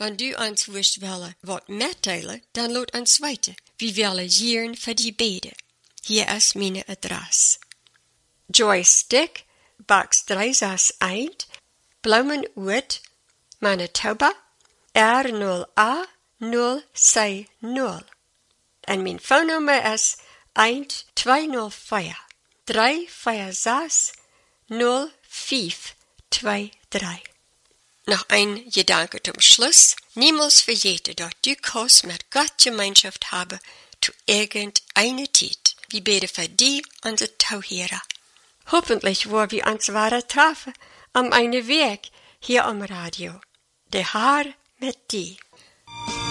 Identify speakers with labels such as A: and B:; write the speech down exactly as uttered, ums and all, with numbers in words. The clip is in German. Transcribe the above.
A: Wenn du uns wirst wollen, wat mitteilen, dann laat uns weten. Wir wollen jieren für die beide. Hier ist meine Adresse. Joyce Dick, Box drei sechs eins, Blumenwood, Manitoba, R null A null sechs null. Und mein Phonenummer ist eins zwei null vier, drei vier sechs, null fünf zwei drei. Noch ein Gedanke zum Schluss. Niemals vergete, dass du kannst mit Gott Gemeinschaft haben zu irgendeiner Zeit. Wir beten für die, unsere Zuhörer. Hoffentlich wollen wir uns wieder treffen am einen Weg hier am Radio. Der Herr mit dir.